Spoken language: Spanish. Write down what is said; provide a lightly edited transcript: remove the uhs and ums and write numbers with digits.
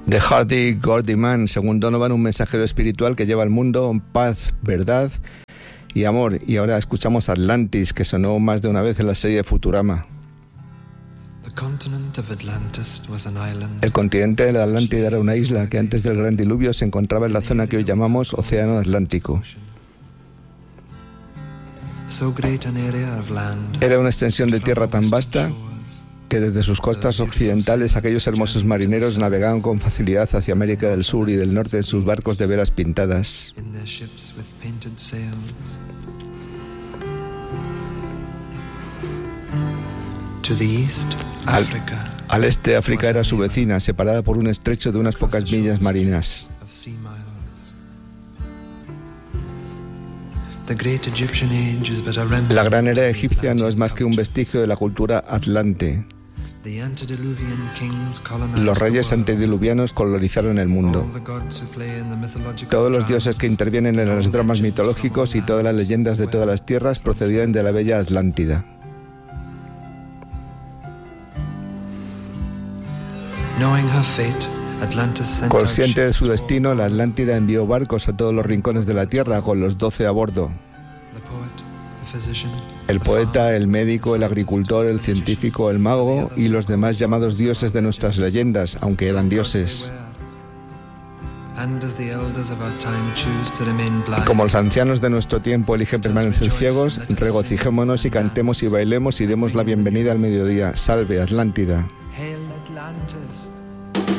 The Hardy Gordy Man, según Donovan, un mensajero espiritual que lleva al mundo paz, verdad y amor. Y ahora escuchamos Atlantis, que sonó más de una vez en la serie de Futurama. El continente de la Atlántida era una isla que antes del gran diluvio se encontraba en la zona que hoy llamamos Océano Atlántico. Era una extensión de tierra tan vasta que desde sus costas occidentales aquellos hermosos marineros navegaban con facilidad hacia América del Sur y del Norte en sus barcos de velas pintadas. Al este, África era su vecina, separada por un estrecho de unas pocas millas marinas. La gran era egipcia no es más que un vestigio de la cultura atlante. Los reyes antediluvianos colonizaron el mundo. Todos los dioses que intervienen en los dramas mitológicos y todas las leyendas de todas las tierras procedían de la bella Atlántida. Consciente de su destino, la Atlántida envió barcos a todos los rincones de la tierra con los 12 a bordo. El poeta, el médico, el agricultor, el científico, el mago y los demás llamados dioses de nuestras leyendas, aunque eran dioses. Y como los ancianos de nuestro tiempo eligen permanecer ciegos, regocijémonos y cantemos y bailemos y demos la bienvenida al mediodía. Salve, Atlántida. Hail Atlantis.